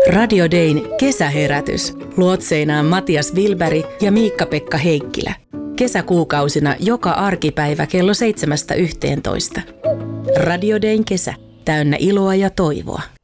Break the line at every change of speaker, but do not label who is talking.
Radio Dayn kesäherätys. Luotseinaan Matias Wilberg ja Miikka-Pekka Heikkilä. Kesäkuukausina joka arkipäivä kello 7–11. Radio Dayn kesä. Täynnä iloa ja toivoa.